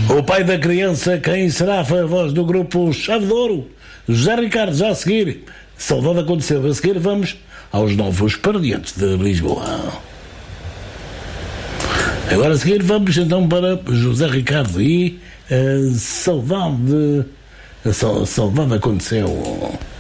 O pai da criança, quem será? Foi a voz do grupo Chave de Ouro, José Ricardo, já a seguir. Saudade aconteceu. A seguir vamos aos novos parodiantes de Lisboa. Agora a seguir vamos então para José Ricardo e saudade aconteceu.